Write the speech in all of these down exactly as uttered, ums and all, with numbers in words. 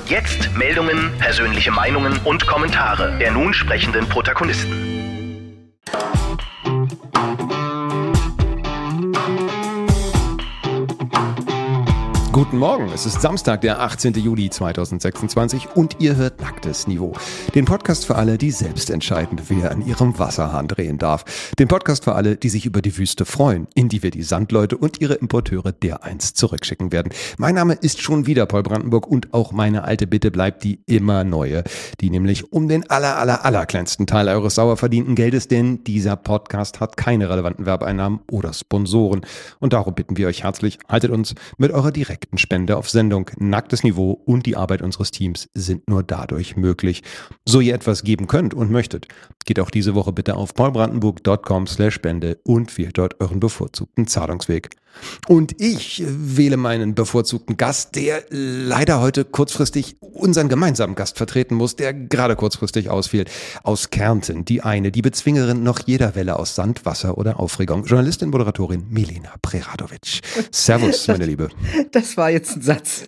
Jetzt Meldungen, persönliche Meinungen und Kommentare der nun sprechenden Protagonisten. Guten Morgen, es ist Samstag, der achtzehnten Juli zweitausendsechsundzwanzig und ihr hört Nacktes Niveau. Den Podcast für alle, die selbst entscheiden, wer an ihrem Wasserhahn drehen darf. Den Podcast für alle, die sich über die Wüste freuen, in die wir die Sandleute und ihre Importeure dereinst zurückschicken werden. Mein Name ist schon wieder Paul Brandenburg und auch meine alte Bitte bleibt die immer neue, die nämlich um den aller, aller, aller kleinsten Teil eures sauer verdienten Geldes, denn dieser Podcast hat keine relevanten Werbeeinnahmen oder Sponsoren. Und darum bitten wir euch herzlich, haltet uns mit eurer direkten Spende auf Sendung. Nacktes Niveau und die Arbeit unseres Teams sind nur dadurch möglich. So ihr etwas geben könnt und möchtet, geht auch diese Woche bitte auf paulbrandenburg punkt com slash spende und wählt dort euren bevorzugten Zahlungsweg. Und ich wähle meinen bevorzugten Gast, der leider heute kurzfristig unseren gemeinsamen Gast vertreten muss, der gerade kurzfristig ausfiel. Aus Kärnten, die eine, die Bezwingerin noch jeder Welle aus Sand, Wasser oder Aufregung. Journalistin, Moderatorin Milena Preradovic. Servus, meine Liebe. Das war jetzt ein Satz.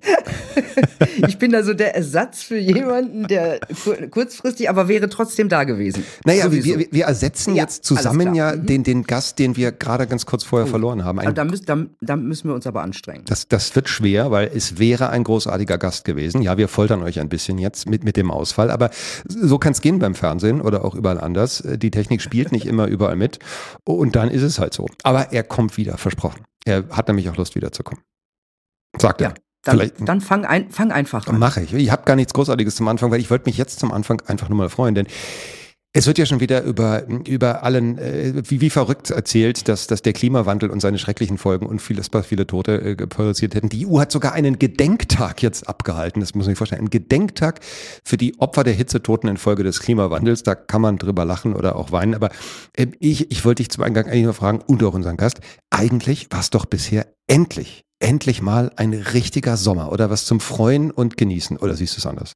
Ich bin also der Ersatz für jemanden, der kurzfristig, aber wäre trotzdem da gewesen. Naja, wir, wir ersetzen ja, jetzt zusammen ja mhm. den, den Gast, den wir gerade ganz kurz vorher oh. verloren haben. Ein da, müssen, da, da müssen wir uns aber anstrengen. Das, das wird schwer, weil es wäre ein großartiger Gast gewesen. Ja, wir foltern euch ein bisschen jetzt mit, mit dem Ausfall, aber so kann es gehen beim Fernsehen oder auch überall anders. Die Technik spielt nicht immer überall mit und dann ist es halt so. Aber er kommt wieder, versprochen. Er hat nämlich auch Lust wiederzukommen. Sagt er. Ja. Dann, dann fang, ein, fang einfach an. Mache ich. Ich habe gar nichts Großartiges zum Anfang, weil ich wollte mich jetzt zum Anfang einfach nur mal freuen, denn es wird ja schon wieder über, über allen, äh, wie, wie verrückt erzählt, dass, dass der Klimawandel und seine schrecklichen Folgen und vieles, viele Tote äh, produziert hätten. Die E U hat sogar einen Gedenktag jetzt abgehalten, das muss man sich vorstellen. Ein Gedenktag für die Opfer der Hitzetoten infolge des Klimawandels. Da kann man drüber lachen oder auch weinen. Aber äh, ich, ich wollte dich zum Eingang eigentlich nur fragen und auch unseren Gast. Eigentlich war es doch bisher endlich, endlich mal ein richtiger Sommer oder was zum Freuen und Genießen. Oder siehst du es anders?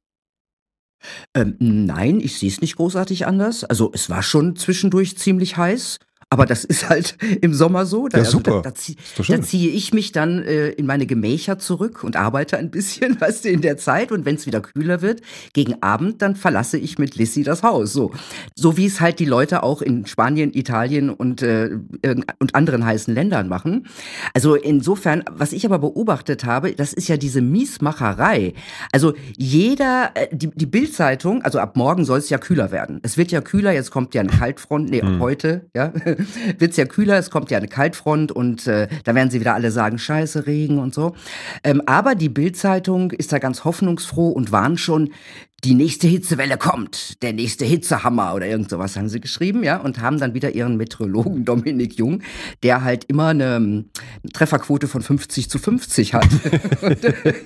Ähm, nein, ich sehe es nicht großartig anders. Also es war schon zwischendurch ziemlich heiß, aber das ist halt im Sommer so. Da, ja, also, super. Da, da, zieh, da ziehe ich mich dann äh, in meine Gemächer zurück und arbeite ein bisschen, weißt du, in der Zeit. Und wenn es wieder kühler wird, gegen Abend, dann verlasse ich mit Lissy das Haus. So, so wie es halt die Leute auch in Spanien, Italien und, äh, und anderen heißen Ländern machen. Also insofern, was ich aber beobachtet habe, das ist ja diese Miesmacherei. Also jeder, äh, die, die Bild-Zeitung, also ab morgen soll es ja kühler werden. Es wird ja kühler, jetzt kommt ja eine Kaltfront, nee, ab hm. heute, ja, wird es ja kühler, es kommt ja eine Kaltfront und äh, da werden sie wieder alle sagen, scheiße, Regen und so. Ähm, aber die Bild-Zeitung ist da ganz hoffnungsfroh und warnt schon, die nächste Hitzewelle kommt, der nächste Hitzehammer oder irgend sowas haben sie geschrieben, ja, und haben dann wieder ihren Meteorologen Dominik Jung, der halt immer eine, eine Trefferquote von fünfzig zu fünfzig hat. und,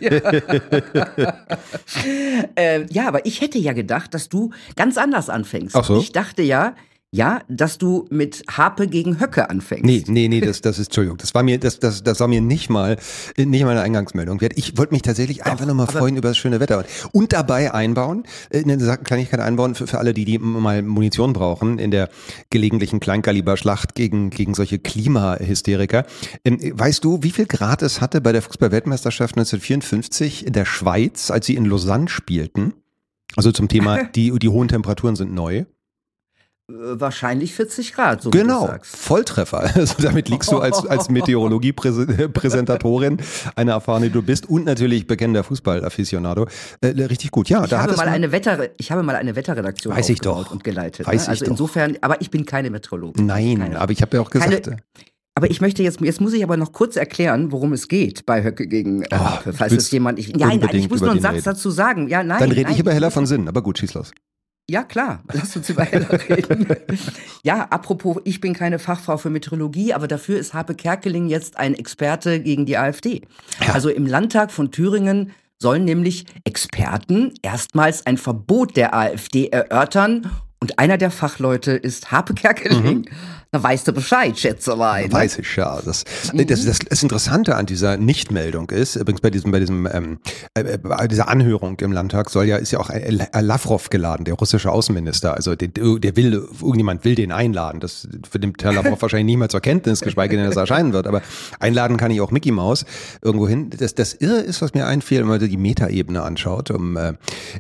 ja. äh, ja, aber ich hätte ja gedacht, dass du ganz anders anfängst. Ach so? Ich dachte ja, Ja, dass du mit Harpe gegen Höcke anfängst. Nee, nee, nee, das, das ist, Entschuldigung, das war mir, das, das, das war mir nicht mal, nicht mal eine Eingangsmeldung wert. Ich wollte mich tatsächlich einfach nur mal freuen über das schöne Wetter und dabei einbauen, eine Kleinigkeit einbauen für, für alle, die, die mal Munition brauchen in der gelegentlichen Kleinkaliber-Schlacht gegen, gegen solche Klimahysteriker. Weißt du, wie viel Grad es hatte bei der Fußball-Weltmeisterschaft neunzehnhundertvierundfünfzig in der Schweiz, als sie in Lausanne spielten? Also zum Thema, die, die hohen Temperaturen sind neu. Wahrscheinlich vierzig Grad, so genau, wie du sagst. Volltreffer. Also damit liegst du als, als Meteorologie-Präsentatorin, eine erfahrene, die du bist und natürlich bekennender Fußball-Afficionado, äh, richtig gut. Ja, ich, da habe mal man, eine Wetter, ich habe mal eine Wetterredaktion weiß ich aufgebaut doch. und geleitet. Weiß ne? Also ich insofern, doch. Aber ich bin keine Meteorologin. Nein, keine. aber ich habe ja auch gesagt... Keine, aber ich möchte jetzt, jetzt muss ich aber noch kurz erklären, worum es geht bei Höcke gegen äh, Harpe, oh, falls es jemand... Ich, nein, nein, ich muss nur einen Satz reden. dazu sagen. Ja, nein, Dann rede nein, ich über Heller von Sinn, aber gut, schieß los. Ja, klar, lass uns über Heller reden. Ja, apropos, ich bin keine Fachfrau für Meteorologie, aber dafür ist Harpe Kerkeling jetzt ein Experte gegen die AfD. Ja. Also im Landtag von Thüringen sollen nämlich Experten erstmals ein Verbot der AfD erörtern und einer der Fachleute ist Harpe Kerkeling. Mhm. Da weißt du Bescheid, Schätzelein. Ne? Weiß ich, ja. Das, mhm. das, das, das Interessante an dieser Nichtmeldung ist, übrigens bei diesem, bei diesem, ähm, äh, bei dieser Anhörung im Landtag soll ja, ist ja auch ein Lavrov geladen, der russische Außenminister. Also der, der will, irgendjemand will den einladen. Das nimmt Herr Lavrov wahrscheinlich niemals zur Kenntnis, geschweige denn, dass er erscheinen wird. Aber einladen kann ich auch Mickey Mouse irgendwo hin. Das, das Irre ist, was mir einfiel, wenn man die Metaebene anschaut, um äh,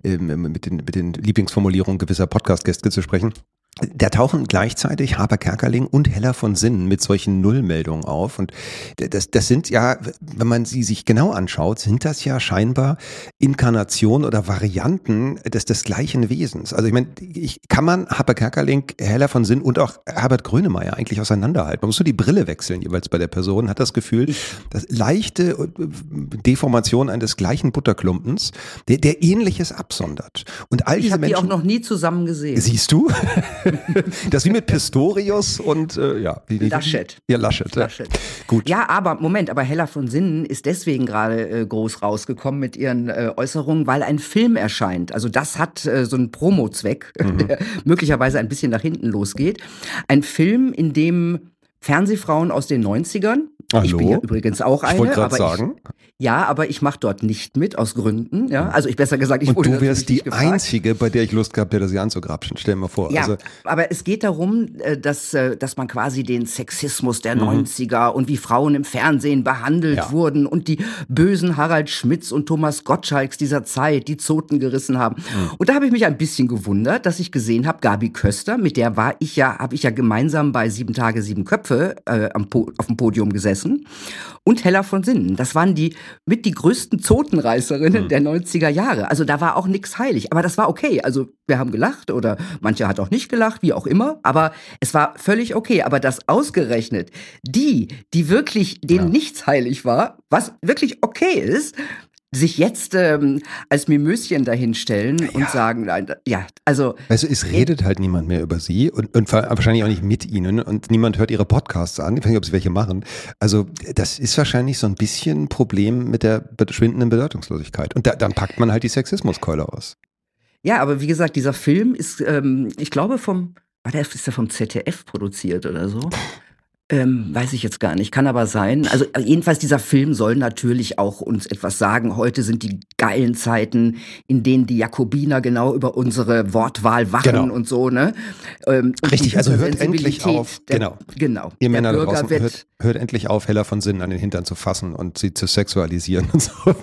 mit den, mit den Lieblingsformulierungen gewisser Podcast-Gäste zu sprechen. Da tauchen gleichzeitig Haber Kerkeling und Hella von Sinnen mit solchen Nullmeldungen auf. Und das, das sind ja, wenn man sie sich genau anschaut, sind das ja scheinbar Inkarnationen oder Varianten des, des gleichen Wesens. Also ich meine, ich, kann man Haber Kerkeling, Hella von Sinnen und auch Herbert Grönemeyer eigentlich auseinanderhalten? Man muss nur die Brille wechseln jeweils bei der Person, hat das Gefühl, dass leichte Deformation eines gleichen Butterklumpens, der, der Ähnliches absondert. Und all diese ich habe die Menschen, auch noch nie zusammen gesehen. Siehst du? Das ist wie mit Pistorius und äh, ja. Wie, Laschet. Ja, Laschet. Laschet. Ja. Gut. Ja, aber Moment, aber Hella von Sinnen ist deswegen gerade äh, groß rausgekommen mit ihren äh, Äußerungen, weil ein Film erscheint. Also das hat äh, so einen Promo-Zweck, mhm. der möglicherweise ein bisschen nach hinten losgeht. Ein Film, in dem Fernsehfrauen aus den neunzigern, Hallo? Ich bin ja übrigens auch eine. Ich wollte gerade aber sagen. Ich, ja, aber ich mache dort nicht mit, aus Gründen. Ja, also ich besser gesagt, ich Und wurde du wärst die gefragt. Einzige, bei der ich Lust gehabt hätte, sie anzugrapschen. Stell dir mal vor. Ja, also, aber es geht darum, dass, dass man quasi den Sexismus der Mhm. neunziger und wie Frauen im Fernsehen behandelt Ja. wurden und die bösen Harald Schmitz und Thomas Gottschalks dieser Zeit die Zoten gerissen haben. Mhm. Und da habe ich mich ein bisschen gewundert, dass ich gesehen habe, Gabi Köster, mit der war ich ja, habe ich ja gemeinsam bei Sieben Tage, Sieben Köpfe äh, am po- auf dem Podium gesessen. Und Hella von Sinnen. Das waren die mit die größten Zotenreißerinnen Mhm. der neunziger Jahre. Also da war auch nichts heilig. Aber das war okay. Also wir haben gelacht oder manche hat auch nicht gelacht, wie auch immer. Aber es war völlig okay. Aber das ausgerechnet die, die wirklich denen Ja. nichts heilig war, was wirklich okay ist, sich jetzt ähm, als Mimöschen dahinstellen und sagen, nein, ja, also also es redet halt niemand mehr über sie und, und wahrscheinlich auch nicht mit ihnen und niemand hört ihre Podcasts an. Ich weiß nicht, ob sie welche machen. Also das ist wahrscheinlich so ein bisschen ein Problem mit der verschwindenden Bedeutungslosigkeit. Und da, dann packt man halt die Sexismuskeule aus. ja, aber wie gesagt, dieser Film ist, ähm, ich glaube vom, war der, ist der vom Z D F produziert oder so? Ähm, weiß ich jetzt gar nicht, kann aber sein. Also äh, jedenfalls dieser Film soll natürlich auch uns etwas sagen. Heute sind die geilen Zeiten, in denen die Jakobiner genau über unsere Wortwahl wachen Genau. und so, ne? Ähm, und Richtig, die also hört endlich Sensibilität auf. Der, Genau. Genau. Ihr Der Männer da Bürger draußen, wird, hört, hört endlich auf, Hella von Sinnen an den Hintern zu fassen und sie zu sexualisieren und so.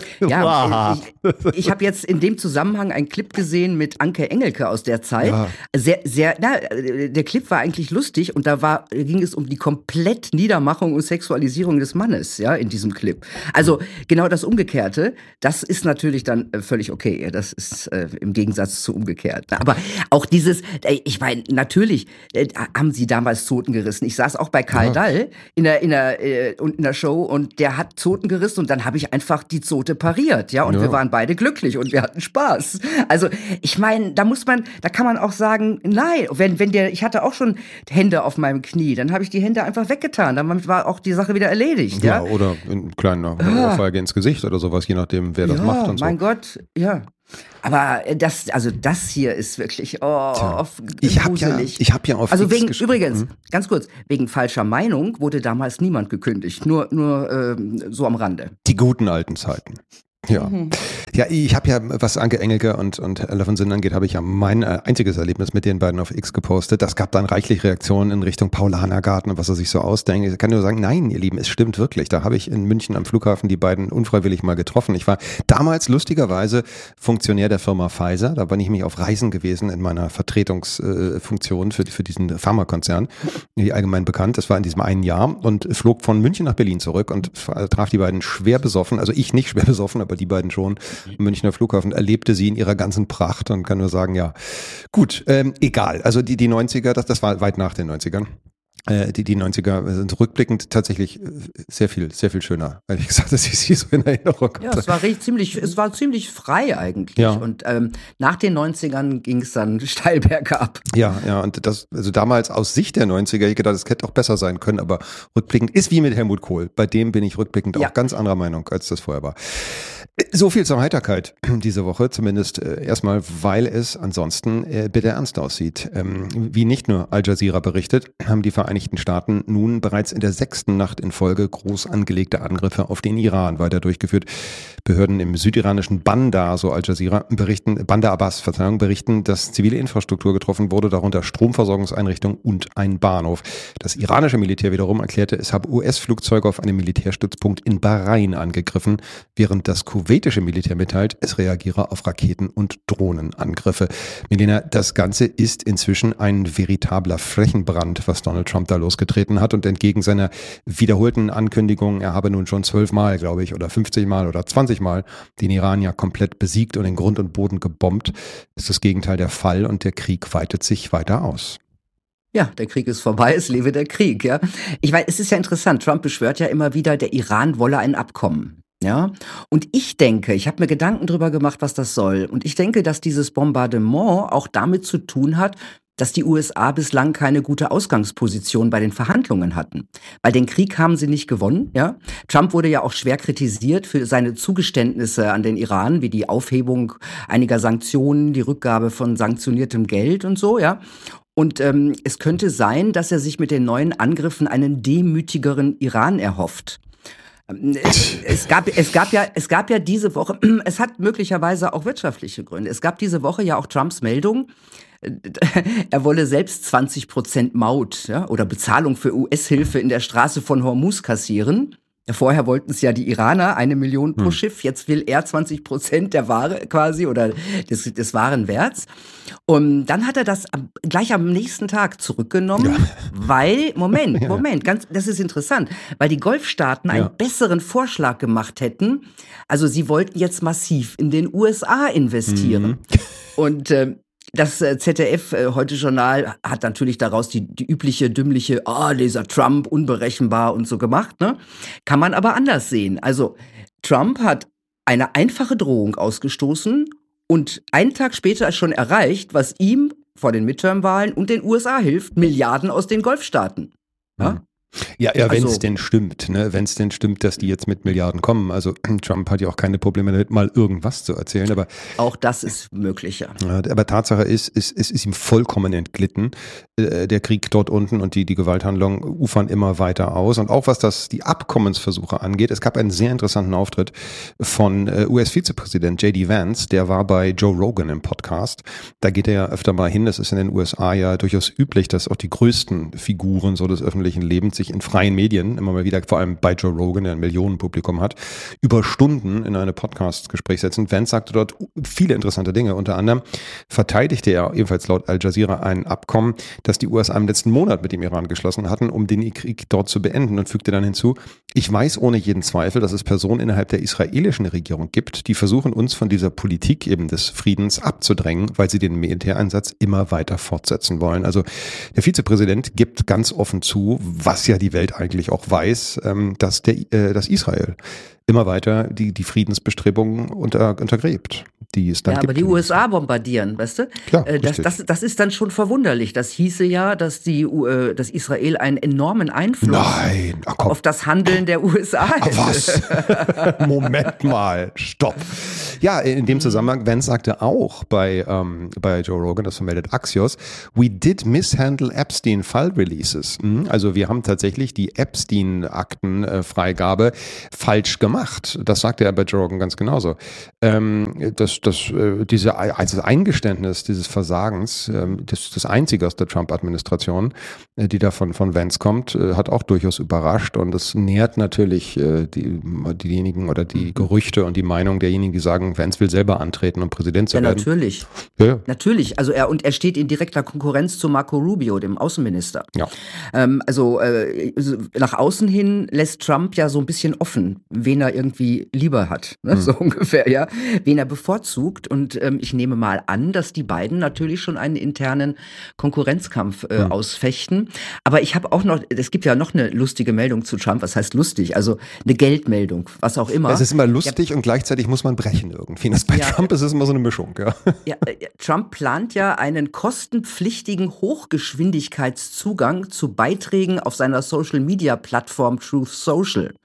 Ja, ich, ich habe jetzt in dem Zusammenhang einen Clip gesehen mit Anke Engelke aus der Zeit. Ja. Sehr, sehr, na, der Clip war eigentlich lustig und da war, ging es um die komplett Niedermachung und Sexualisierung des Mannes, ja, in diesem Clip. Also genau das Umgekehrte, das ist natürlich dann äh, völlig okay. Das ist äh, im Gegensatz zu umgekehrt. Aber auch dieses, äh, ich meine, natürlich äh, haben sie damals Zoten gerissen. Ich saß auch bei Karl Ja. Dall in der, in der, äh, und in der Show und der hat Zoten gerissen und dann habe ich einfach die Zote pariert, ja, und Ja. wir waren beide glücklich und wir hatten Spaß. Also ich meine, da muss man, da kann man auch sagen, nein, wenn, wenn der, ich hatte auch schon Hände auf meinem Knie, dann habe ich die Hände einfach weggetan, dann war auch die Sache wieder erledigt, Ja, ja. oder ein kleiner Ohrfeige ins Gesicht oder sowas, je nachdem, wer das ja, macht und so. mein Gott, ja. Aber das, also das hier ist wirklich, oh, Tja. Ich habe ja, gruselig. ich hab ja auf Also X wegen, gesch- übrigens, Mhm. ganz kurz, wegen falscher Meinung wurde damals niemand gekündigt, nur, nur ähm, so am Rande. Die guten alten Zeiten. Ja, Mhm. ja, ich habe ja, was Anke Engelke und, und Hella von Sinnen angeht, habe ich ja mein äh, einziges Erlebnis mit den beiden auf X gepostet. Das gab dann reichlich Reaktionen in Richtung Paulanergarten und was er sich so ausdenkt. Ich kann nur sagen, nein, ihr Lieben, es stimmt wirklich. Da habe ich in München am Flughafen die beiden unfreiwillig mal getroffen. Ich war damals lustigerweise Funktionär der Firma Pfizer. Da bin ich mich auf Reisen gewesen in meiner Vertretungsfunktion für, für diesen Pharmakonzern, die allgemein bekannt. Das war in diesem einen Jahr und flog von München nach Berlin zurück und traf die beiden schwer besoffen. Also ich nicht schwer besoffen, aber die beiden schon, im Münchner Flughafen, erlebte sie in ihrer ganzen Pracht und kann nur sagen, ja, gut, ähm, egal. Also die, die neunziger, das, das war weit nach den neunzigern. Äh, die, die neunziger sind rückblickend tatsächlich sehr viel, sehr viel schöner, ehrlich gesagt, dass ich sie so in Erinnerung hatte. Ja, es war recht, ziemlich, es war ziemlich frei eigentlich. Ja. Und ähm, nach den neunzigern ging es dann steil bergab. Ja, ja, und das, also damals aus Sicht der neunziger, ich gedacht, es hätte auch besser sein können, aber rückblickend ist wie mit Helmut Kohl. Bei dem bin ich rückblickend Ja. auch ganz anderer Meinung, als das vorher war. So viel zur Heiterkeit diese Woche, zumindest äh, erstmal, weil es ansonsten äh, bitter ernst aussieht. Ähm, wie nicht nur Al Jazeera berichtet, haben die Vereinigten Staaten nun bereits in der sechsten Nacht in Folge groß angelegte Angriffe auf den Iran weiter durchgeführt. Behörden im südiranischen Bandar, so Al Jazeera, berichten, Bandar Abbas, Verzeihung, berichten, dass zivile Infrastruktur getroffen wurde, darunter Stromversorgungseinrichtungen und ein Bahnhof. Das iranische Militär wiederum erklärte, es habe U S-Flugzeuge auf einem Militärstützpunkt in Bahrain angegriffen, während das kuwaitische Militär mitteilt, es reagiere auf Raketen- und Drohnenangriffe. Milena, das Ganze ist inzwischen ein veritabler Flächenbrand, was Donald Trump da losgetreten hat, und entgegen seiner wiederholten Ankündigung, er habe nun schon zwölf Mal, glaube ich, oder fünfzig Mal oder zwanzig Mal den Iran ja komplett besiegt und in Grund und Boden gebombt, ist das Gegenteil der Fall und der Krieg weitet sich weiter aus. Ja, der Krieg ist vorbei, es lebe der Krieg, ja. Ich weiß, es ist ja interessant, Trump beschwört ja immer wieder, der Iran wolle ein Abkommen. Ja, und ich denke, ich habe mir Gedanken drüber gemacht, was das soll. Und ich denke, dass dieses Bombardement auch damit zu tun hat, dass die U S A bislang keine gute Ausgangsposition bei den Verhandlungen hatten. Weil den Krieg haben sie nicht gewonnen, ja. Trump wurde ja auch schwer kritisiert für seine Zugeständnisse an den Iran, wie die Aufhebung einiger Sanktionen, die Rückgabe von sanktioniertem Geld und so, ja. Und ähm, es könnte sein, dass er sich mit den neuen Angriffen einen demütigeren Iran erhofft. Es gab, es gab ja, es gab ja diese Woche, es hat möglicherweise auch wirtschaftliche Gründe. Es gab diese Woche ja auch Trumps Meldung, er wolle selbst zwanzig Prozent Maut, ja, oder Bezahlung für U S-Hilfe in der Straße von Hormuz kassieren. Vorher wollten es ja die Iraner, eine Million pro hm. Schiff. Jetzt will er zwanzig Prozent der Ware quasi oder des, des Warenwerts. Und dann hat er das am, gleich am nächsten Tag zurückgenommen, ja. weil, Moment, ja. Moment, ganz, das ist interessant, weil die Golfstaaten ja. einen besseren Vorschlag gemacht hätten. Also sie wollten jetzt massiv in den U S A investieren. Mhm. Und äh, das Z D F äh, Heute Journal hat natürlich daraus die, die übliche dümmliche, ah, oh, dieser Trump, unberechenbar und so gemacht, ne? Kann man aber anders sehen. Also Trump hat eine einfache Drohung ausgestoßen und einen Tag später schon erreicht, was ihm vor den Midterm-Wahlen und den U S A hilft, Milliarden aus den Golfstaaten. Ja? Mhm. Ja, ja, wenn es Also- denn stimmt, ne? Wenn es denn stimmt, dass die jetzt mit Milliarden kommen. Also Trump hat ja auch keine Probleme damit, mal irgendwas zu erzählen, aber Auch das ist möglich, ja. Ja, aber Tatsache ist, es, es ist ihm vollkommen entglitten. Äh, Der Krieg dort unten und die, die Gewalthandlungen ufern immer weiter aus. Und auch was das die Abkommensversuche angeht, es gab einen sehr interessanten Auftritt von äh, U S-Vizepräsident J D Vance, der war bei Joe Rogan im Podcast. Da geht er ja öfter mal hin. Das ist in den U S A ja durchaus üblich, dass auch die größten Figuren so des öffentlichen Lebens sich in freien Medien, immer mal wieder, vor allem bei Joe Rogan, der ein Millionenpublikum hat, über Stunden in eine Podcast-Gespräch setzen. Vance sagte dort viele interessante Dinge. Unter anderem verteidigte er ebenfalls laut Al Jazeera ein Abkommen, das die U S A im letzten Monat mit dem Iran geschlossen hatten, um den Krieg dort zu beenden, und fügte dann hinzu: Ich weiß ohne jeden Zweifel, dass es Personen innerhalb der israelischen Regierung gibt, die versuchen, uns von dieser Politik eben des Friedens abzudrängen, weil sie den Militäreinsatz immer weiter fortsetzen wollen. Also der Vizepräsident gibt ganz offen zu, was ja die Welt eigentlich auch weiß, ähm, dass, der, äh, dass Israel immer weiter die, die Friedensbestrebungen unter, untergräbt, die es dann Ja, gibt. aber die U S A bombardieren, weißt du? Klar, Äh, das, richtig. das, das ist dann schon verwunderlich. Das hieße ja, dass, die, U- äh, dass Israel einen enormen Einfluss Nein, ach komm. auf das Handeln der U S A hätte. Was? Moment mal, stopp. Ja, in dem Zusammenhang, Vance sagte auch bei, ähm, bei Joe Rogan, das vermeldet Axios, we did mishandle Epstein File Releases. Hm, Also wir haben tatsächlich die Epstein-Aktenfreigabe falsch gemacht. Das sagte er bei Joe Rogan ganz genauso. Ähm, das, das, äh, diese, also das Eingeständnis dieses Versagens, ähm, das, das einzige aus der Trump-Administration, äh, die da von, von Vance kommt, äh, hat auch durchaus überrascht, und das nährt natürlich äh, die, diejenigen oder die Gerüchte und die Meinung derjenigen, die sagen, Vance will selber antreten, um Präsident zu Ja, werden. natürlich. Ja, ja. Natürlich. Also er, und er steht in direkter Konkurrenz zu Marco Rubio, dem Außenminister. Ja. Ähm, also äh, so nach außen hin lässt Trump ja so ein bisschen offen, wen er irgendwie lieber hat, ne? So ungefähr, ja, wen er bevorzugt. Und ähm, ich nehme mal an, dass die beiden natürlich schon einen internen Konkurrenzkampf äh, Mhm. ausfechten. Aber ich habe auch noch, es gibt ja noch eine lustige Meldung zu Trump. Was heißt lustig? Also eine Geldmeldung, was auch immer. Es ist immer lustig und gleichzeitig muss man brechen irgendwie. Das bei Ja. Trump ist es immer so eine Mischung. Ja. Ja, äh, Trump plant ja einen kostenpflichtigen Hochgeschwindigkeitszugang zu Beiträgen auf seiner Social-Media-Plattform Truth Social.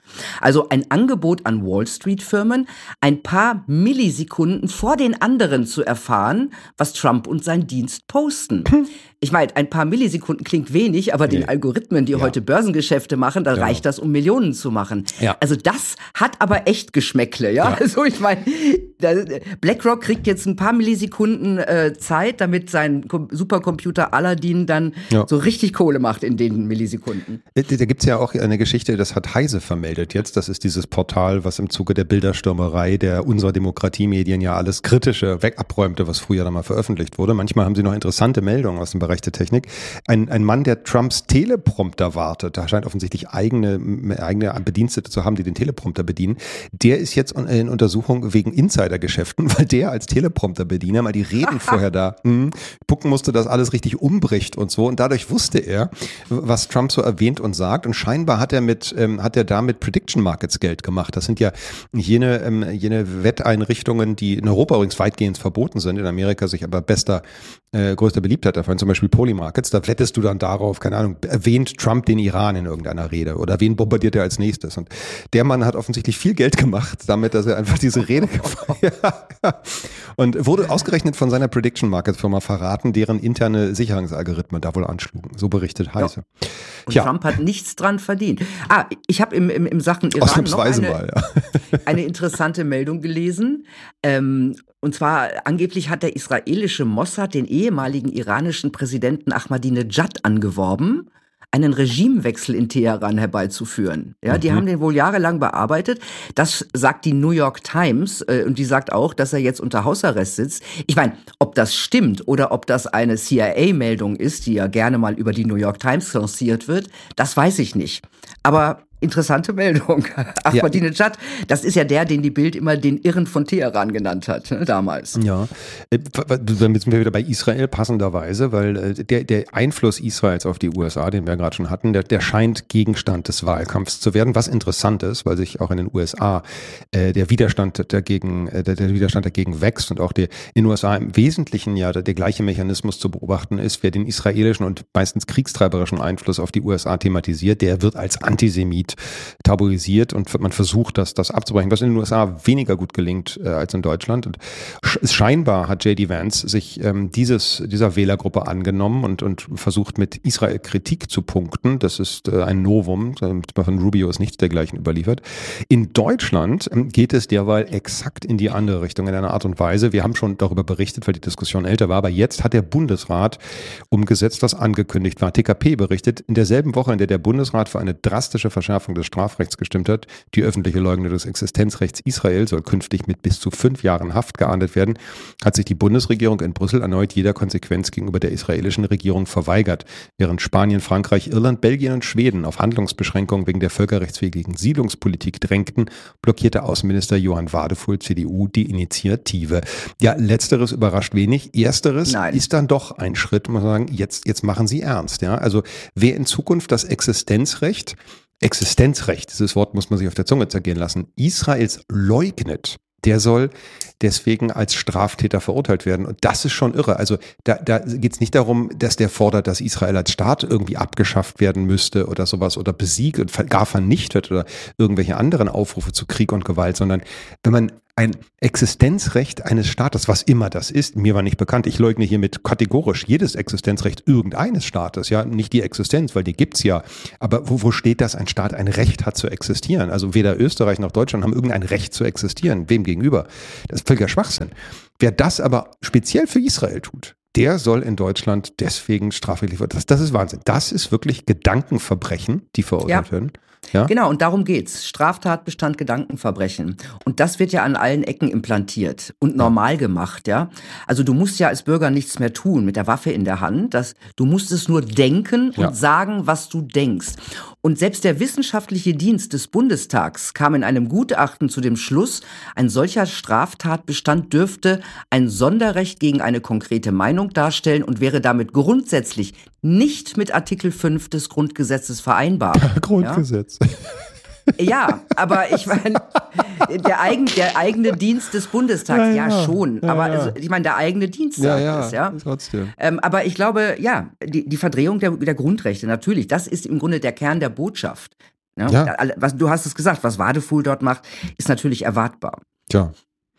Also ein Angebot an Wall-Street-Firmen, ein paar Millisekunden vor den anderen zu erfahren, was Trump und sein Dienst posten. Ich meine, ein paar Millisekunden klingt wenig, aber nee. Den Algorithmen, die ja. heute Börsengeschäfte machen, da ja. reicht das, um Millionen zu machen. Ja. Also das hat aber echt Geschmäckle, ja. ja. Also ich meine, BlackRock kriegt jetzt ein paar Millisekunden äh, Zeit, damit sein Kom- Supercomputer Aladdin dann ja. so richtig Kohle macht in den Millisekunden. Da, da gibt es ja auch eine Geschichte, das hat Heise vermeldet jetzt. Das ist dieses Portal, was im Zuge der Bilderstürmerei der unserer Demokratiemedien ja alles Kritische wegabräumte, was früher dann mal veröffentlicht wurde. Manchmal haben sie noch interessante Meldungen aus dem Bereich der Technik. Ein, ein Mann, der Trumps Teleprompter wartet, da scheint offensichtlich eigene, eigene Bedienstete zu haben, die den Teleprompter bedienen, der ist jetzt in Untersuchung wegen Insidergeschäften, weil der als Teleprompterbediener mal die Reden vorher da mh, gucken musste, dass alles richtig umbricht und so. Und dadurch wusste er, was Trump so erwähnt und sagt. Und scheinbar hat er mit, ähm, hat er damit Prediction Markets Geld gemacht. Das sind ja jene, ähm, jene Wetteinrichtungen, die in Europa übrigens weitgehend verboten sind, in Amerika sich aber bester, äh, größter Beliebtheit davon, zum Beispiel Polymarkets. Da wettest du dann darauf, keine Ahnung, erwähnt Trump den Iran in irgendeiner Rede oder wen bombardiert er als nächstes. Und der Mann hat offensichtlich viel Geld gemacht, damit, dass er einfach diese Rede ja, ja. und wurde ausgerechnet von seiner Prediction Markets Firma verraten, deren interne Sicherungsalgorithmen da wohl anschlugen. So berichtet Heise. Ja. Und ja. Trump hat nichts dran verdient. Ah, ich habe im, im, im Sachen Iran noch eine, mal, ja. eine interessante Meldung gelesen. Ähm, und zwar angeblich hat der israelische Mossad den ehemaligen iranischen Präsidenten Ahmadinejad angeworben, einen Regimewechsel in Teheran herbeizuführen. Ja, die mhm. haben den wohl jahrelang bearbeitet. Das sagt die New York Times äh, und die sagt auch, dass er jetzt unter Hausarrest sitzt. Ich meine, ob das stimmt oder ob das eine C I A-Meldung ist, die ja gerne mal über die New York Times lanciert wird, das weiß ich nicht. Aber interessante Meldung. Ahmadinejad, ja. Das ist ja der, den die Bild immer den Irren von Teheran genannt hat, ne, damals. Ja, dann sind wir wieder bei Israel passenderweise, weil der, der Einfluss Israels auf die U S A, den wir gerade schon hatten, der, der scheint Gegenstand des Wahlkampfs zu werden, was interessant ist, weil sich auch in den U S A äh, der Widerstand dagegen, äh, der, der Widerstand dagegen wächst und auch der, in den U S A im Wesentlichen ja der, der gleiche Mechanismus zu beobachten ist, wer den israelischen und meistens kriegstreiberischen Einfluss auf die U S A thematisiert, der wird als Antisemit tabuisiert und man versucht, das, das abzubrechen, was in den U S A weniger gut gelingt äh, als in Deutschland. Und sch- scheinbar hat J D Vance sich ähm, dieses, dieser Wählergruppe angenommen und, und versucht mit Israel Kritik zu punkten. Das ist äh, ein Novum, von Rubio ist nichts dergleichen überliefert. In Deutschland ähm, geht es derweil exakt in die andere Richtung, in einer Art und Weise. Wir haben schon darüber berichtet, weil die Diskussion älter war, aber jetzt hat der Bundesrat umgesetzt, was angekündigt war. T K P berichtet, in derselben Woche, in der der Bundesrat für eine drastische Verschärfung des Strafrechts gestimmt hat. Die öffentliche Leugnung des Existenzrechts Israel soll künftig mit bis zu fünf Jahren Haft geahndet werden, hat sich die Bundesregierung in Brüssel erneut jeder Konsequenz gegenüber der israelischen Regierung verweigert, während Spanien, Frankreich, Irland, Belgien und Schweden auf Handlungsbeschränkungen wegen der völkerrechtswidrigen Siedlungspolitik drängten, blockierte Außenminister Johann Wadefuhl, C D U, die Initiative. Ja, letzteres überrascht wenig. Ersteres Nein. ist dann doch ein Schritt, muss man sagen, jetzt, jetzt machen Sie ernst. Ja? Also wer in Zukunft das Existenzrecht Existenzrecht, dieses Wort muss man sich auf der Zunge zergehen lassen, Israels leugnet, der soll deswegen als Straftäter verurteilt werden. Und das ist schon irre. Also da, da geht es nicht darum, dass der fordert, dass Israel als Staat irgendwie abgeschafft werden müsste oder sowas oder besiegt und gar vernichtet oder irgendwelche anderen Aufrufe zu Krieg und Gewalt, sondern wenn man ein Existenzrecht eines Staates, was immer das ist, mir war nicht bekannt. Ich leugne hiermit kategorisch jedes Existenzrecht irgendeines Staates, ja, nicht die Existenz, weil die gibt's ja. Aber wo, wo steht, dass ein Staat ein Recht hat zu existieren? Also weder Österreich noch Deutschland haben irgendein Recht zu existieren. Wem gegenüber? Das ist völliger Schwachsinn. Wer das aber speziell für Israel tut, der soll in Deutschland deswegen strafrechtlich werden. Das, das ist Wahnsinn. Das ist wirklich Gedankenverbrechen, die verurteilt ja. werden. Ja? Genau, und darum geht's. Straftatbestand Gedankenverbrechen. Und das wird ja an allen Ecken implantiert und normal gemacht, ja. Also du musst ja als Bürger nichts mehr tun mit der Waffe in der Hand. Das, du musst es nur denken und ja. sagen, was du denkst. Und selbst der wissenschaftliche Dienst des Bundestags kam in einem Gutachten zu dem Schluss, ein solcher Straftatbestand dürfte ein Sonderrecht gegen eine konkrete Meinung darstellen und wäre damit grundsätzlich nicht mit Artikel fünf des Grundgesetzes vereinbar. Grundgesetz. Ja? Ja, aber ich meine, der, eigen, der eigene Dienst des Bundestags, ja, ja, ja schon. Ja, aber ja. Also, ich meine, der eigene Dienst sagt ja, ja, es, ja. Trotzdem. Ähm, aber ich glaube, ja, die, die Verdrehung der, der Grundrechte, natürlich, das ist im Grunde der Kern der Botschaft. Ja? Ja. Was, du hast es gesagt, was Wadefuhl dort macht, ist natürlich erwartbar. Tja.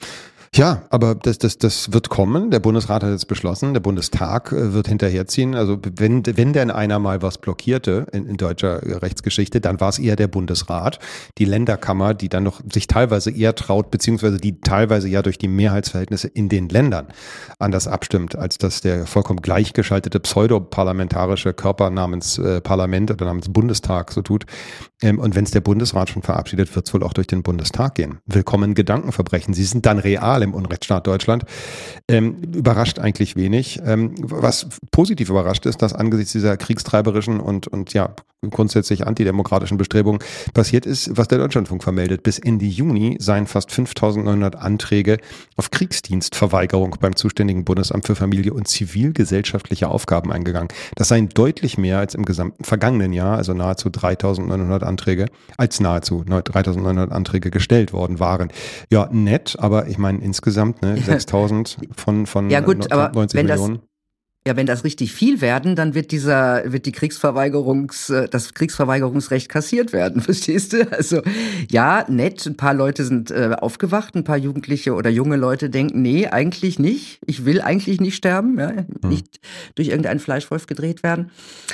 Ja, aber das, das, das wird kommen. Der Bundesrat hat jetzt beschlossen, der Bundestag äh, wird hinterherziehen. Also wenn, wenn denn einer mal was blockierte in, in deutscher Rechtsgeschichte, dann war es eher der Bundesrat, die Länderkammer, die dann noch sich teilweise eher traut, beziehungsweise die teilweise ja durch die Mehrheitsverhältnisse in den Ländern anders abstimmt, als dass der vollkommen gleichgeschaltete pseudoparlamentarische Körper namens äh, Parlament oder namens Bundestag so tut. Ähm, und wenn es der Bundesrat schon verabschiedet, wird es wohl auch durch den Bundestag gehen. Willkommen Gedankenverbrechen. Sie sind dann real im Unrechtsstaat Deutschland. Ähm, überrascht eigentlich wenig. Ähm, was positiv überrascht ist, dass angesichts dieser kriegstreiberischen und, und ja grundsätzlich antidemokratischen Bestrebungen passiert ist, was der Deutschlandfunk vermeldet. Bis Ende Juni seien fast fünftausendneunhundert Anträge auf Kriegsdienstverweigerung beim zuständigen Bundesamt für Familie und zivilgesellschaftliche Aufgaben eingegangen. Das seien deutlich mehr als im gesamten vergangenen Jahr, also nahezu dreitausendneunhundert Anträge, als nahezu dreitausendneunhundert Anträge gestellt worden waren. Ja, nett, aber ich meine insgesamt ne, sechstausend von, von ja, gut, aber neunzig wenn Millionen. Das Ja, wenn das richtig viel werden, dann wird dieser, wird die Kriegsverweigerungs, das Kriegsverweigerungsrecht kassiert werden, verstehst du? Also, ja, nett, ein paar Leute sind äh, aufgewacht, ein paar Jugendliche oder junge Leute denken, nee, eigentlich nicht, ich will eigentlich nicht sterben, ja, hm. nicht durch irgendeinen Fleischwolf gedreht werden.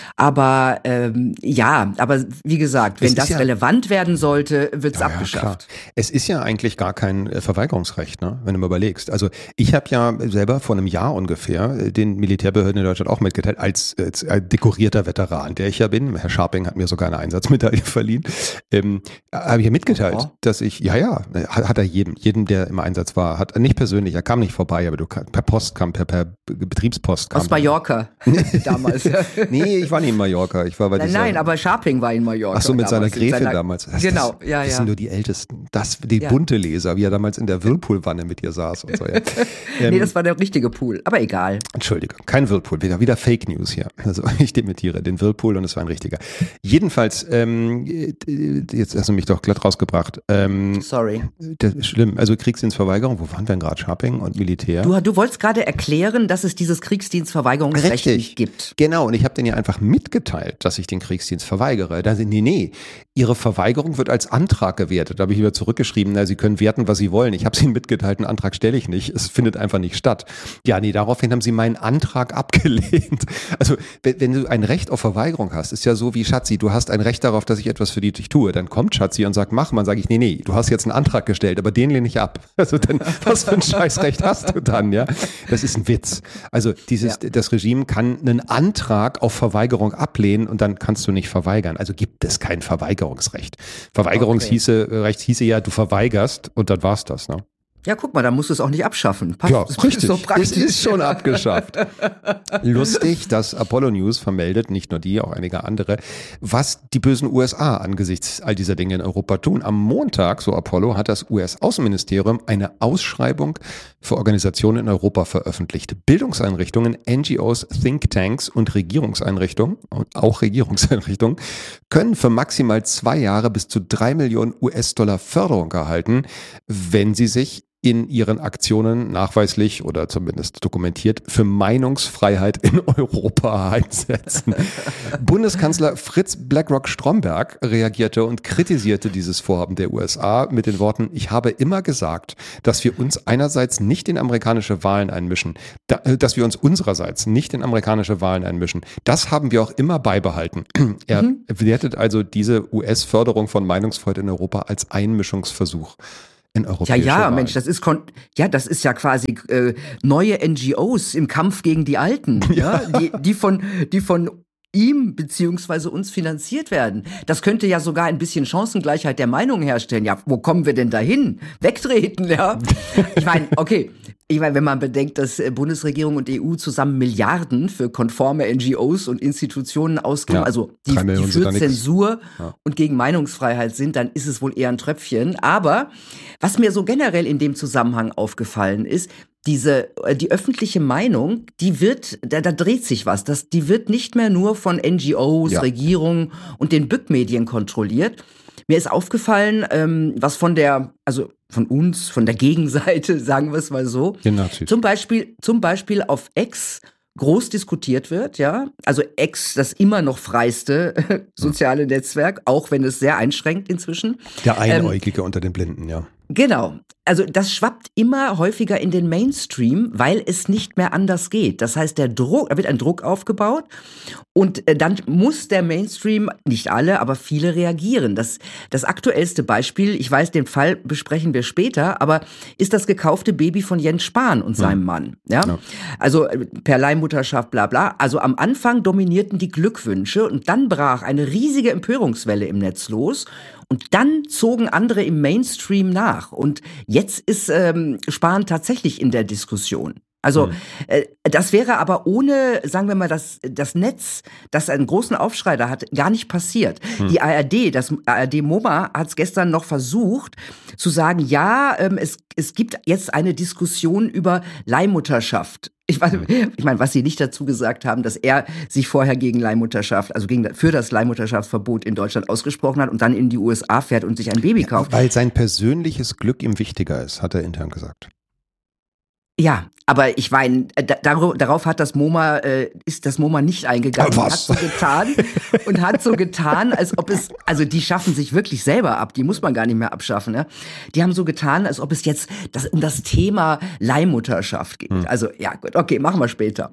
Aber, ähm, ja, aber wie gesagt, wenn das ja relevant werden sollte, wird's ja, abgeschafft. Ja, es ist ja eigentlich gar kein äh, Verweigerungsrecht, ne, wenn du mal überlegst. Also, ich habe ja selber vor einem Jahr ungefähr äh, den Militärbehörden in Deutschland auch mitgeteilt, als, als, als dekorierter Veteran, der ich ja bin. Herr Scharping hat mir sogar eine Einsatzmedaille verliehen. Ähm, habe ich ja mitgeteilt, oh. dass ich, ja, ja, hat, hat er jedem, jedem, der im Einsatz war, hat nicht persönlich, er kam nicht vorbei, aber du per Post kam, per, per Betriebspost kam. Aus Mallorca damals. Nee, ich war nicht in Mallorca. Ich war bei nein, dieser, nein, aber Scharping war in Mallorca. Ach so, mit seiner Gräfin seiner, damals. Das, genau, das, ja, ja. Das sind nur die Ältesten. Das, die ja. bunte Leser, wie er damals in der Whirlpool-Wanne mit ihr saß und so. Ja. ähm, nee, das war der richtige Pool, aber egal. Entschuldige, kein Whirlpool, wieder, wieder Fake News hier. Also ich dementiere den Whirlpool und es war ein richtiger. Jedenfalls, ähm, jetzt hast du mich doch glatt rausgebracht. Ähm, Sorry. Das ist schlimm. Also Kriegsdienstverweigerung, wo waren wir denn gerade? Scharping und Militär? Du, du wolltest gerade erklären, dass es dieses Kriegsdienstverweigerungsrecht Richtig. nicht gibt. Genau, und ich habe denen ja einfach mitgeteilt, dass ich den Kriegsdienst verweigere. Da sind, nee, nee, ihre Verweigerung wird als Antrag gewertet. Da habe ich wieder zurückgeschrieben, na, sie können werten, was sie wollen. Ich habe es ihnen mitgeteilt, einen Antrag stelle ich nicht. Es findet einfach nicht statt. Ja, nee, daraufhin haben sie meinen Antrag abgelehnt. Also, wenn du ein Recht auf Verweigerung hast, ist ja so wie Schatzi, du hast ein Recht darauf, dass ich etwas für dich tue. Dann kommt Schatzi und sagt, mach mal, sage ich, nee, nee, du hast jetzt einen Antrag gestellt, aber den lehne ich ab. Also dann, was für ein Scheißrecht hast du dann, ja? Das ist ein Witz. Also dieses, ja. das Regime kann einen Antrag auf Verweigerung ablehnen und dann kannst du nicht verweigern. Also gibt es kein Verweigerungsrecht. Verweigerungsrecht okay. hieße ja, du verweigerst und dann war's das, ne? Ja, guck mal, da musst du es auch nicht abschaffen. Passt, ja, das richtig. Ist so praktisch. Es ist schon abgeschafft. Lustig, dass Apollo News vermeldet, nicht nur die, auch einige andere, was die bösen U S A angesichts all dieser Dinge in Europa tun. Am Montag, so Apollo, hat das U S-Außenministerium eine Ausschreibung für Organisationen in Europa veröffentlicht. Bildungseinrichtungen, N G Os, Thinktanks und Regierungseinrichtungen, und auch Regierungseinrichtungen, können für maximal zwei Jahre bis zu drei Millionen U S-Dollar Förderung erhalten, wenn sie sich in ihren Aktionen nachweislich oder zumindest dokumentiert für Meinungsfreiheit in Europa einsetzen. Bundeskanzler Fritz Blackrock Stromberg reagierte und kritisierte dieses Vorhaben der U S A mit den Worten, ich habe immer gesagt, dass wir uns einerseits nicht in amerikanische Wahlen einmischen, da, dass wir uns unsererseits nicht in amerikanische Wahlen einmischen. Das haben wir auch immer beibehalten. Er mhm. wertet also diese U S-Förderung von Meinungsfreiheit in Europa als Einmischungsversuch. In ja, ja, Wahlen. Mensch, das ist kon- ja, das ist ja quasi äh, neue N G Os im Kampf gegen die Alten, ja, ja die, die von, die von ihm beziehungsweise uns finanziert werden. Das könnte ja sogar ein bisschen Chancengleichheit der Meinung herstellen. Ja, wo kommen wir denn dahin? Wegtreten, ja? Ich meine, okay, ich meine, wenn man bedenkt, dass Bundesregierung und E U zusammen Milliarden für konforme N G Os und Institutionen ausgeben, ja, also die, die für Zensur ja. und gegen Meinungsfreiheit sind, dann ist es wohl eher ein Tröpfchen. Aber was mir so generell in dem Zusammenhang aufgefallen ist, diese, die öffentliche Meinung, die wird, da, da dreht sich was. Das, die wird nicht mehr nur von N G Os, ja. Regierungen und den Bückmedien kontrolliert. Mir ist aufgefallen, ähm, was von der, also von uns, von der Gegenseite, sagen wir es mal so. Genau, zum Beispiel, zum Beispiel auf X groß diskutiert wird, ja. Also X, das immer noch freiste soziale Netzwerk, auch wenn es sehr einschränkt inzwischen. Der Einäugige ähm, unter den Blinden, ja. Genau. Also das schwappt immer häufiger in den Mainstream, weil es nicht mehr anders geht. Das heißt, der Druck, da wird ein Druck aufgebaut und dann muss der Mainstream, nicht alle, aber viele reagieren. Das, das aktuellste Beispiel, ich weiß, den Fall besprechen wir später, aber ist das gekaufte Baby von Jens Spahn und seinem ja. Mann. Ja? ja? Also per Leihmutterschaft, bla bla. Also am Anfang dominierten die Glückwünsche und dann brach eine riesige Empörungswelle im Netz los. Und dann zogen andere im Mainstream nach. Und jetzt ist ähm, Spahn tatsächlich in der Diskussion. Also mhm. äh, das wäre aber ohne, sagen wir mal, das, das Netz, das einen großen Aufschrei da hat, gar nicht passiert. Mhm. Die A R D, das A R D-MoMA hat es gestern noch versucht zu sagen, ja, ähm, es, es gibt jetzt eine Diskussion über Leihmutterschaft. Ich meine, ich meine, was Sie nicht dazu gesagt haben, dass er sich vorher gegen Leihmutterschaft, also gegen, für das Leihmutterschaftsverbot in Deutschland ausgesprochen hat und dann in die U S A fährt und sich ein Baby kauft. Weil sein persönliches Glück ihm wichtiger ist, hat er intern gesagt. Ja, aber ich meine, dar- darauf hat das MoMA, äh, ist das MoMA nicht eingegangen. Was? Hat so getan und hat so getan, als ob es, also die schaffen sich wirklich selber ab, die muss man gar nicht mehr abschaffen. Ja? Die haben so getan, als ob es jetzt das, um das Thema Leihmutterschaft geht. Hm. Also ja, gut, okay, machen wir später.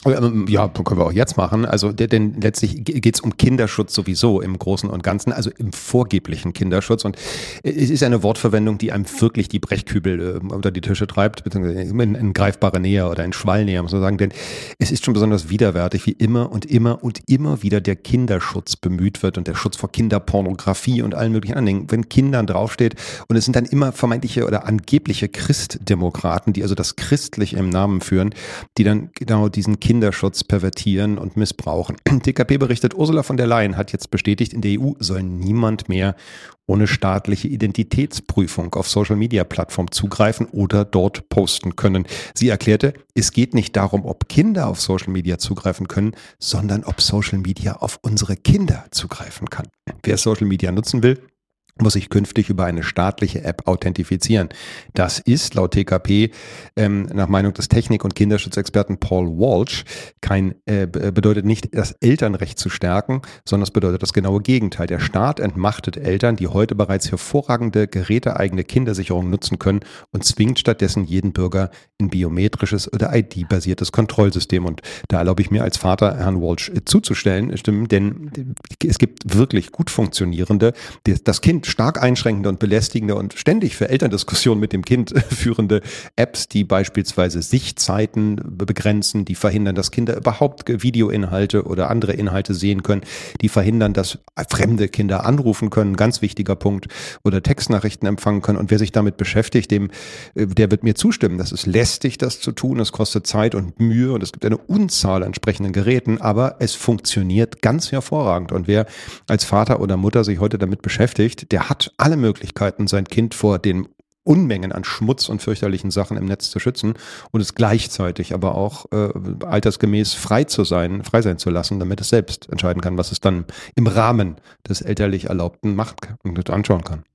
Ja, können wir auch jetzt machen. Also denn letztlich geht es um Kinderschutz sowieso im Großen und Ganzen, also im vorgeblichen Kinderschutz. Und es ist eine Wortverwendung, die einem wirklich die Brechkübel äh, unter die Tische treibt, beziehungsweise in, in greifbare Nähe oder in Schwallnähe, muss man sagen. Denn es ist schon besonders widerwärtig, wie immer und immer und immer wieder der Kinderschutz bemüht wird und der Schutz vor Kinderpornografie und allen möglichen anderen Dingen. Wenn Kindern draufsteht und es sind dann immer vermeintliche oder angebliche Christdemokraten, die also das Christliche im Namen führen, die dann genau diesen Kinderschutz pervertieren und missbrauchen. D K P berichtet, Ursula von der Leyen hat jetzt bestätigt, in der E U soll niemand mehr ohne staatliche Identitätsprüfung auf Social-Media-Plattformen zugreifen oder dort posten können. Sie erklärte, es geht nicht darum, ob Kinder auf Social Media zugreifen können, sondern ob Social Media auf unsere Kinder zugreifen kann. Wer Social Media nutzen will, muss sich künftig über eine staatliche App authentifizieren. Das ist laut T K P ähm, nach Meinung des Technik- und Kinderschutzexperten Paul Walsh kein äh, bedeutet nicht, das Elternrecht zu stärken, sondern es bedeutet das genaue Gegenteil. Der Staat entmachtet Eltern, die heute bereits hervorragende geräteeigene Kindersicherung nutzen können und zwingt stattdessen jeden Bürger in biometrisches oder I D-basiertes Kontrollsystem. Und da erlaube ich mir als Vater Herrn Walsh äh, zuzustellen, stimmen, denn es gibt wirklich gut funktionierende, das Kind stark einschränkende und belästigende und ständig für Elterndiskussionen mit dem Kind führende Apps, die beispielsweise Sichtzeiten begrenzen, die verhindern, dass Kinder überhaupt Videoinhalte oder andere Inhalte sehen können, die verhindern, dass fremde Kinder anrufen können, ganz wichtiger Punkt, oder Textnachrichten empfangen können. Und wer sich damit beschäftigt, dem, der wird mir zustimmen. Das ist lästig, das zu tun, es kostet Zeit und Mühe und es gibt eine Unzahl an entsprechenden Geräten, aber es funktioniert ganz hervorragend. Und wer als Vater oder Mutter sich heute damit beschäftigt, der hat alle Möglichkeiten, sein Kind vor den Unmengen an Schmutz und fürchterlichen Sachen im Netz zu schützen und es gleichzeitig aber auch äh, altersgemäß frei zu sein, frei sein zu lassen, damit es selbst entscheiden kann, was es dann im Rahmen des elterlich Erlaubten macht und anschauen kann.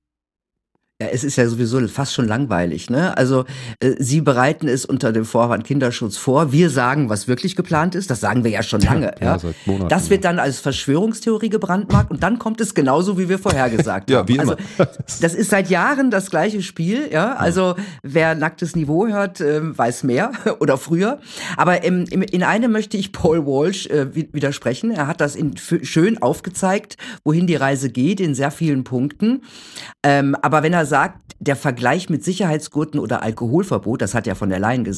Ja, es ist ja sowieso fast schon langweilig, ne? Also äh, Sie bereiten es unter dem Vorwand Kinderschutz vor. Wir sagen, was wirklich geplant ist. Das sagen wir ja schon lange. Ja, ja. Seit Monaten, das wird dann als Verschwörungstheorie gebrandmarkt und dann kommt es genauso, wie wir vorhergesagt ja, haben. Wie immer. Also, das ist seit Jahren das gleiche Spiel. Ja, also wer nacktes Niveau hört, äh, weiß mehr oder früher. Aber im, im, in einem möchte ich Paul Walsh äh, widersprechen. Er hat das in, f- schön aufgezeigt, wohin die Reise geht in sehr vielen Punkten. Ähm, aber wenn er sagt, der Vergleich mit Sicherheitsgurten oder Alkoholverbot, das hat ja von der Leyen gesagt,